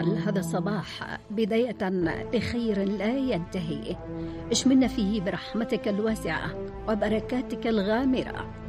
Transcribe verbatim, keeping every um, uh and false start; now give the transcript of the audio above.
اجعل هذا الصباح بداية لخير لا ينتهي، اشملنا فيه برحمتك الواسعة وبركاتك الغامرة،